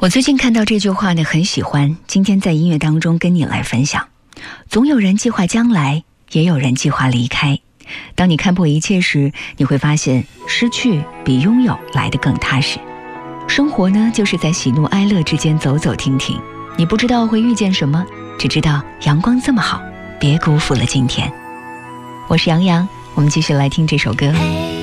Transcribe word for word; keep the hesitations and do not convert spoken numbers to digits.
我最近看到这句话呢，很喜欢，今天在音乐当中跟你来分享。总有人计划将来，也有人计划离开。当你看破一切时，你会发现失去比拥有来得更踏实。生活呢，就是在喜怒哀乐之间走走停停，你不知道会遇见什么，只知道阳光这么好，别辜负了今天。我是杨洋，我们继续来听这首歌。